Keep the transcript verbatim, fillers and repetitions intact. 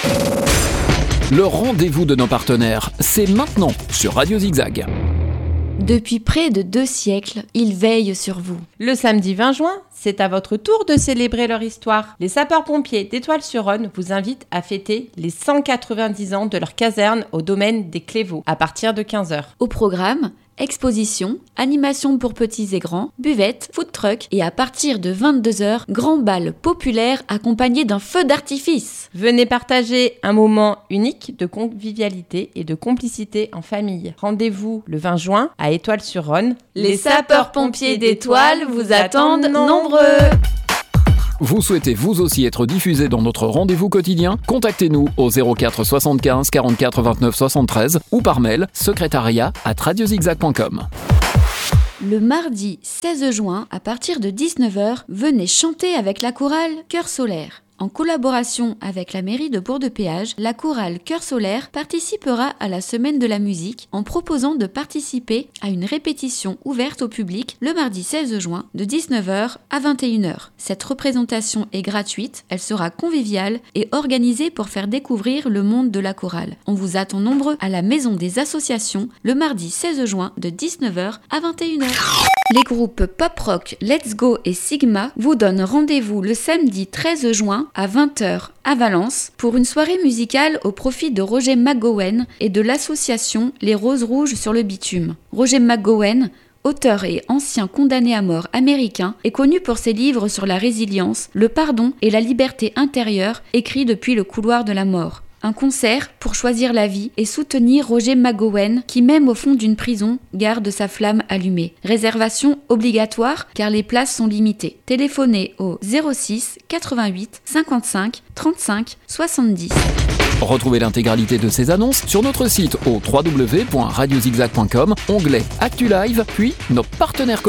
Le rendez-vous de nos partenaires, c'est maintenant sur Radio Zigzag. Depuis près de deux siècles, ils veillent sur vous. Le samedi vingt juin, c'est à votre tour de célébrer leur histoire. Les sapeurs-pompiers d'Étoile-sur-Rhône vous invitent à fêter les cent quatre-vingt-dix ans de leur caserne au domaine des Clévaux, à partir de quinze heures. Au programme, exposition, animation pour petits et grands, buvette, food truck et à partir de vingt-deux heures, grand bal populaire accompagné d'un feu d'artifice. Venez partager un moment unique de convivialité et de complicité en famille. Rendez-vous le vingt juin à Étoile-sur-Rhône. Les sapeurs-pompiers d'Étoile vous attendent nombreux. Vous souhaitez vous aussi être diffusé dans notre rendez-vous quotidien ? Contactez-nous au zéro quatre soixante-quinze quarante-quatre vingt-neuf soixante-treize ou par mail secrétariat arobase radiozigzag point com. Le mardi seize juin, à partir de dix-neuf heures, venez chanter avec la chorale Cœur Solaire. En collaboration avec la mairie de Bourg-de-Péage, la chorale Cœur Solaire participera à la Semaine de la musique en proposant de participer à une répétition ouverte au public le mardi seize juin de dix-neuf heures à vingt et une heures. Cette représentation est gratuite, elle sera conviviale et organisée pour faire découvrir le monde de la chorale. On vous attend nombreux à la Maison des Associations le mardi seize juin de dix-neuf heures à vingt et une heures. Les groupes pop-rock Let's Go et Sigma vous donnent rendez-vous le samedi treize juin à vingt heures à Valence pour une soirée musicale au profit de Roger McGowan et de l'association Les Roses Rouges sur le bitume. Roger McGowan, auteur et ancien condamné à mort américain, est connu pour ses livres sur la résilience, le pardon et la liberté intérieure écrits depuis le couloir de la mort. Un concert pour choisir la vie et soutenir Roger McGowan qui, même au fond d'une prison, garde sa flamme allumée. Réservation obligatoire car les places sont limitées. Téléphonez au zéro six quatre-vingt-huit cinquante-cinq trente-cinq soixante-dix. Retrouvez l'intégralité de ces annonces sur notre site au w w w point radiozigzag point com, onglet Actu Live, puis nos partenaires communautaires.